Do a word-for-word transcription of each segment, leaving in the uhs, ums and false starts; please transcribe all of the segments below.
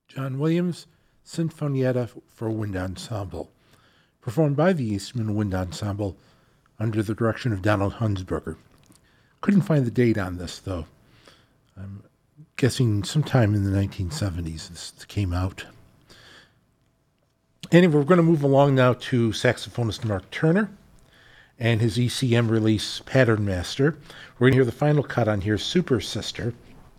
John Williams, Sinfonietta for Wind Ensemble, performed by the Eastman Wind Ensemble under the direction of Donald Hunsberger. Couldn't find the date on this, though. I'm guessing sometime in the nineteen seventies this came out. Anyway, we're going to move along now to saxophonist Mark Turner and his E C M release, Pattern Master. We're going to hear the final cut on here, Super Sister.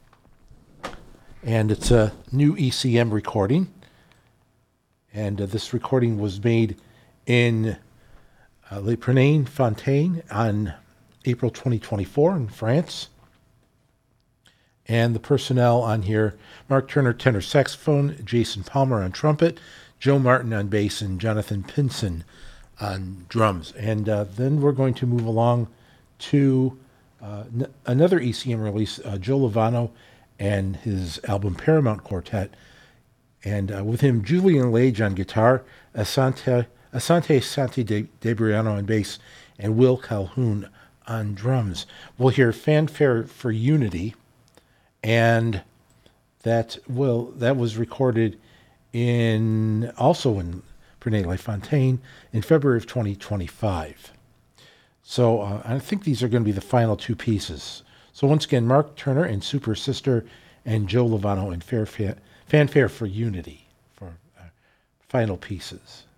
And it's a new E C M recording. And uh, this recording was made in uh, Le Prenay Fontaine on April twenty twenty-four in France. And the personnel on here, Mark Turner, tenor saxophone, Jason Palmer on trumpet, Joe Martin on bass, and Jonathan Pinson on drums. And uh, then we're going to move along to uh, n- another E C M release, uh, Joe Lovano and his album Paramount Quartet. And uh, with him, Julian Lage on guitar, Asante, Asante Santi De, Debriano on bass, and Will Calhoun on drums. We'll hear Fanfare for Unity, and that will that was recorded in also in Prenay-le-Fontaine in February of twenty twenty-five. So uh, I think these are going to be the final two pieces. So once again, Mark Turner and Super Sister, and Joe Lovano and Fanfare for Unity for uh, final pieces.